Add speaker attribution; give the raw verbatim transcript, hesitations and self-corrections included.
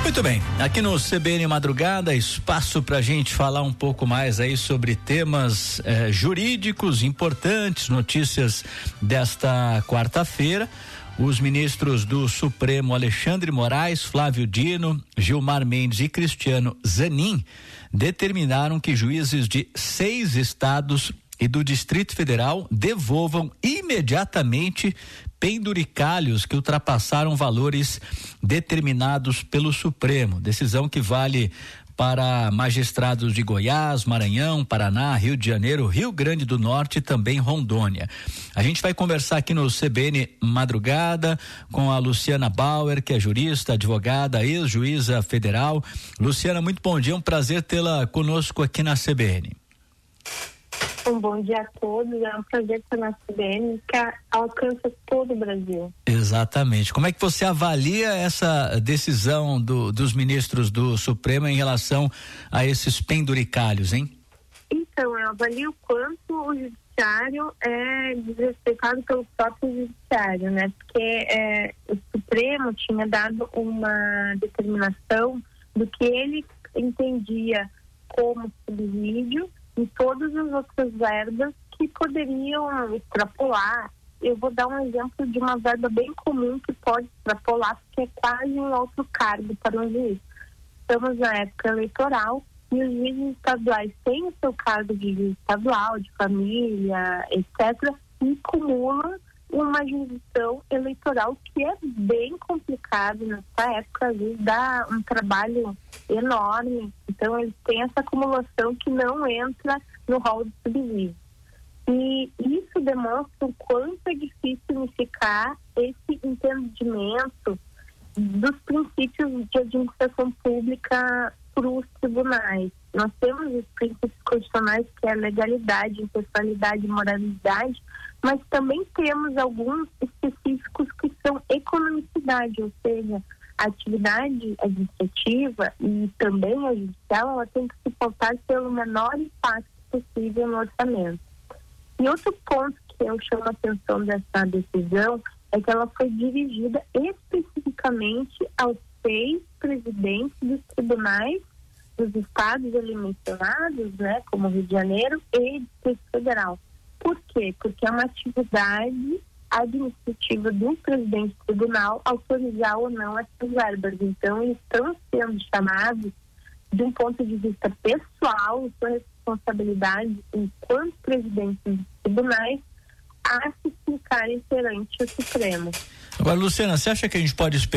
Speaker 1: Muito bem, aqui no C B N Madrugada, espaço pra gente falar um pouco mais aí sobre temas eh, jurídicos importantes, notícias desta quarta-feira. Os ministros do Supremo Alexandre Moraes, Flávio Dino, Gilmar Mendes e Cristiano Zanin determinaram que juízes de seis estados e do Distrito Federal devolvam imediatamente penduricalhos que ultrapassaram valores determinados pelo Supremo. Decisão que vale para magistrados de Goiás, Maranhão, Paraná, Rio de Janeiro, Rio Grande do Norte e também Rondônia. A gente vai conversar aqui no C B N Madrugada com a Luciana Bauer, que é jurista, advogada, ex-juíza federal. Luciana, muito bom dia, um prazer tê-la conosco aqui na C B N.
Speaker 2: Um bom dia a todos, é um prazer estar na C B N, que alcança todo o Brasil.
Speaker 1: Exatamente. Como é que você avalia essa decisão do, dos ministros do Supremo em relação a esses penduricalhos, hein?
Speaker 2: Então, eu avalio o quanto o judiciário é desrespeitado pelo próprio judiciário, né? Porque é, o Supremo tinha dado uma determinação do que ele entendia como subsídio e todas as outras verbas que poderiam extrapolar. Eu vou dar um exemplo de uma verba bem comum que pode extrapolar, porque é quase um outro cargo para um juiz. Estamos na época eleitoral e os juízes estaduais têm o seu cargo de juiz estadual, de família, etcétera, e acumulam uma jurisdição eleitoral que é bem complicado nessa época, às vezes dá um trabalho enorme. Então eles têm essa acumulação que não entra no rol de subsídio. E isso demonstra o quanto é difícil unificar esse entendimento dos princípios de administração pública para os tribunais. Nós temos os princípios constitucionais, que é legalidade, impessoalidade e moralidade, mas também temos alguns específicos que são economicidade, ou seja, a atividade administrativa e também a judicial, ela tem que se pautar pelo menor impacto possível no orçamento. E outro ponto que eu chamo a atenção dessa decisão é que ela foi dirigida especificamente aos seis presidentes dos tribunais dos estados ali mencionados, né, como Rio de Janeiro e Distrito Federal. Por quê? Porque é uma atividade administrativa do presidente do tribunal autorizar ou não essas verbas. Então, eles estão sendo chamados, de um ponto de vista pessoal, sua responsabilidade enquanto presidentes dos tribunais, a se explicarem perante o Supremo.
Speaker 1: Agora, Luciana, você acha que a gente pode esperar